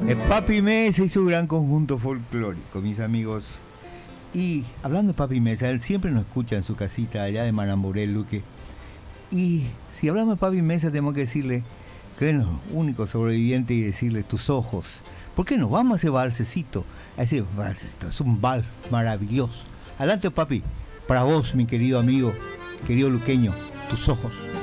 Papi Mesa y su gran conjunto folclórico, mis amigos. Y hablando de Papi Mesa, él siempre nos escucha en su casita allá de Maramburel, Luque. Y si hablamos de Papi Mesa, tenemos que decirle que es el único sobreviviente y decirle tus ojos. ¿Por qué no? Vamos a ese valsecito. A ese valsecito, es un vals maravilloso. Adelante, papi. Para vos, mi querido amigo, querido luqueño, tus ojos.